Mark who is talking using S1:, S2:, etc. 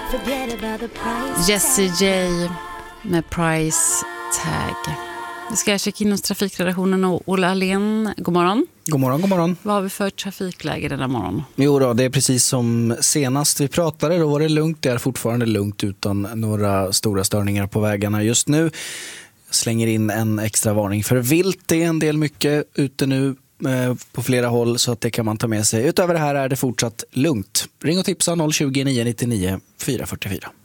S1: Jessie J med Price Tag. Vi ska checka in hos trafikredaktionen och Ola Alén. God morgon.
S2: God morgon, god morgon.
S1: Vad har vi för trafikläge denna morgon?
S2: Jo då, det är precis som senast vi pratade. Då var det lugnt. Det är fortfarande lugnt utan några stora störningar på vägarna just nu. Jag slänger in en extra varning för vilt. Det är en del mycket ute nu på flera håll så att det kan man ta med sig. Utöver det här är det fortsatt lugnt. Ring och tipsa 020 999 444.